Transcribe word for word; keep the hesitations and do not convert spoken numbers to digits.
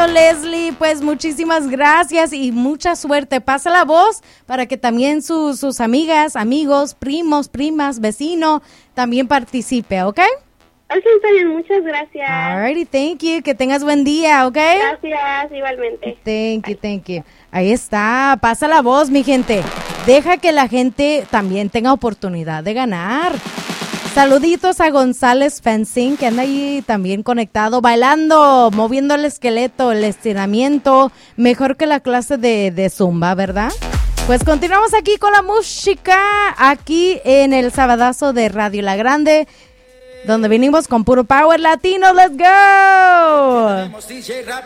Leslie. Pues muchísimas gracias y mucha suerte. Pasa la voz para que también sus, sus amigas, amigos, primos, primas, vecino también participe, ¿ok? Ok, está bien, muchas gracias. Alrighty, thank you. Que tengas buen día, ¿ok? Gracias, igualmente. Thank you, thank you. Ahí está, pasa la voz, mi gente. Deja que la gente también tenga oportunidad de ganar. Saluditos a González Fencing, que anda ahí también conectado, bailando, moviendo el esqueleto, el estiramiento, mejor que la clase de, de Zumba, ¿verdad? Pues continuamos aquí con la música, aquí en el Sabadazo de Radio La Grande, donde vinimos con puro power latino. ¡Let's go!